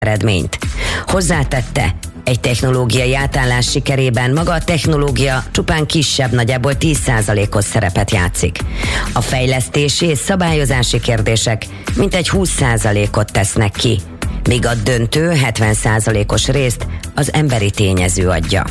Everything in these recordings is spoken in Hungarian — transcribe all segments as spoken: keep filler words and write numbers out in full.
eredményt. Hozzátette, egy technológiai átállás sikerében maga a technológia csupán kisebb, nagyjából tíz százalékos szerepet játszik. A fejlesztési és szabályozási kérdések mintegy húsz százalékot tesznek ki, míg a döntő hetven százalékos részt az emberi tényező adja.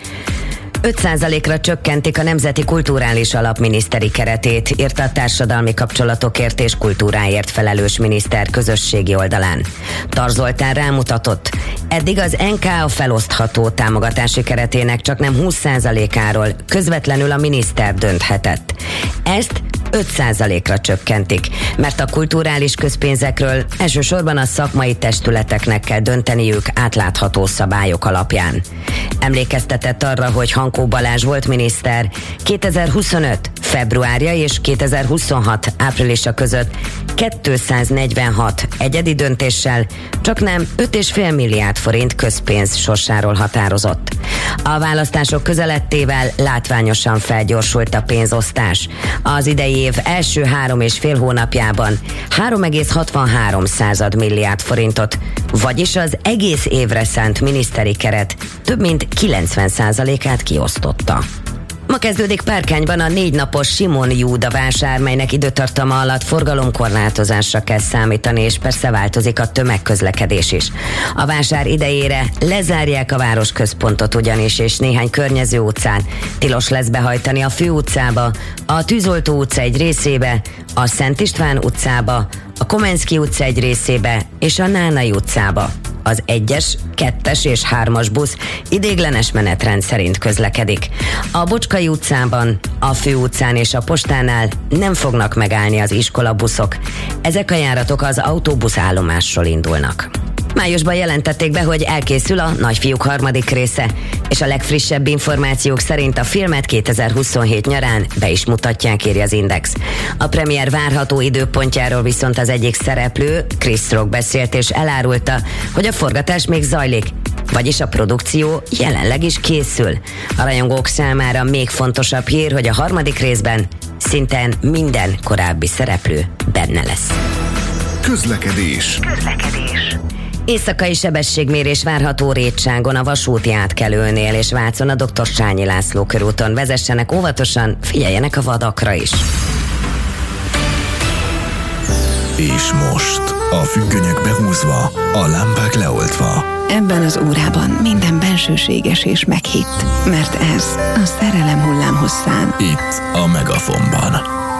öt százalékra csökkentik a Nemzeti Kulturális Alap miniszteri keretét, írta a társadalmi kapcsolatokért és kultúráért felelős miniszter közösségi oldalán. Tar Zoltán rámutatott, eddig az en ká a felosztható támogatási keretének csaknem húsz százalékáról közvetlenül a miniszter dönthetett. Ezt öt százalékra csökkentik, mert a kulturális közpénzekről elsősorban a szakmai testületeknek kell dönteniük átlátható szabályok alapján. Emlékeztetett arra, hogy Hankó Balázs volt miniszter kétezer-huszonöt februárja és kétezer-huszonhat áprilisa között kétszáznegyvenhat egyedi döntéssel csaknem öt egész öt milliárd forint közpénz sorsáról határozott. A választások közeledtével látványosan felgyorsult a pénzosztás. Az idei év első három és fél hónapjában három egész hatvanhárom század milliárd forintot, vagyis az egész évre szánt miniszteri keret több mint kilencven százalékát kiosztotta. Ma kezdődik Párkányban a négy napos Simon Júda vásár, melynek időtartama alatt forgalomkorlátozásra kell számítani, és persze változik a tömegközlekedés is. A vásár idejére lezárják a városközpontot ugyanis, és néhány környező utcán tilos lesz behajtani a Főutcába, a Tűzoltó utca egy részébe, a Szent István utcába, a Komenszky utca egy részébe és a Nánai utcába. Az egyes, kettes és hármas busz ideiglenes menetrend szerint közlekedik. A Bocskai utcában, a Főutcán és a Postánál nem fognak megállni az iskolabuszok. Ezek a járatok az autóbuszállomásról indulnak. Májusban jelentették be, hogy elkészül a Nagyfiúk harmadik része, és a legfrissebb információk szerint a filmet kétezer-huszonhét nyarán be is mutatják, írja az Index. A premier várható időpontjáról viszont az egyik szereplő, Chris Rock beszélt és elárulta, hogy a forgatás még zajlik, vagyis a produkció jelenleg is készül. A rajongók számára még fontosabb hír, hogy a harmadik részben szinten minden korábbi szereplő benne lesz. Közlekedés. Közlekedés. Éjszakai sebességmérés várható Rétságon, a vasúti átkelőnél és Vácon a doktor Sányi László körúton. Vezessenek óvatosan, figyeljenek a vadakra is. És most a függönyök behúzva, a lámpák leoltva. Ebben az órában minden bensőséges és meghitt, mert ez a szerelem hullámhosszán. Itt a Megafonban.